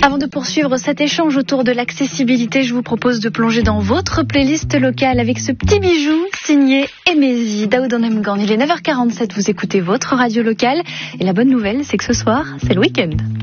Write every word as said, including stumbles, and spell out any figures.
Avant de poursuivre cet échange autour de l'accessibilité, je vous propose de plonger dans votre playlist locale avec ce petit bijou signé Emezi, Daoud Emgan. Il est neuf heures quarante-sept, vous écoutez votre radio locale et la bonne nouvelle, c'est que ce soir, c'est le week-end.